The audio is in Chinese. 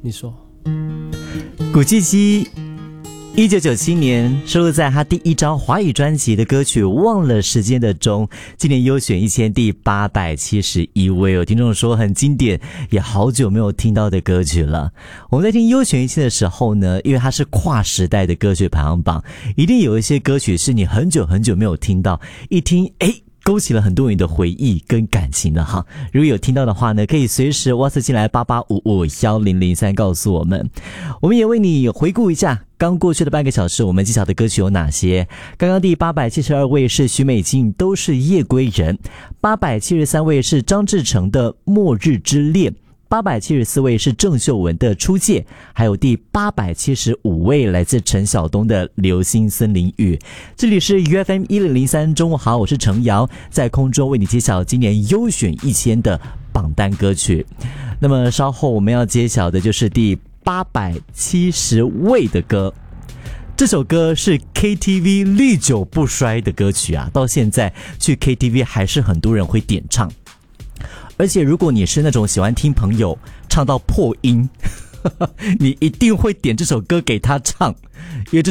你说。 古巨基1997年收录在他第一张华语专辑的歌曲《忘了时间的钟》，今年优选1000第871位哦。听众说很经典，也好久没有听到的歌曲了。我们在听优选1000的时候呢，因为它是跨时代的歌曲排行榜，一定有一些歌曲是你很久很久没有听到，一听勾起了很多人的回忆跟感情的哈。如果有听到的话呢，可以随时 WhatsApp 进来88551003告诉我们。我们也为你回顾一下刚过去的半个小时我们揭晓的歌曲有哪些。刚刚第872位是许美静，都是夜归人。873位是张志成的末日之恋。874位是郑秀文的出界，还有第875位来自陈晓东的流星森林雨。这里是 UFM1003，中午好，我是程瑶，在空中为你揭晓今年优选1000的榜单歌曲。那么稍后我们要揭晓的就是第870位的歌，这首歌是 KTV 历久不衰的歌曲啊，到现在去 KTV 还是很多人会点唱。而且如果你是那种喜欢听朋友唱到破音，你一定会点这首歌给他唱，因为